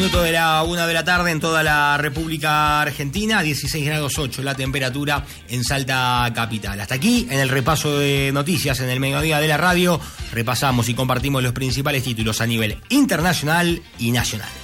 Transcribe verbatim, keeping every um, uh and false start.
Minuto de la una de la tarde en toda la República Argentina, dieciséis grados ocho la temperatura en Salta capital. Hasta aquí, en el repaso de noticias en el mediodía de la radio, repasamos y compartimos los principales títulos a nivel internacional y nacional.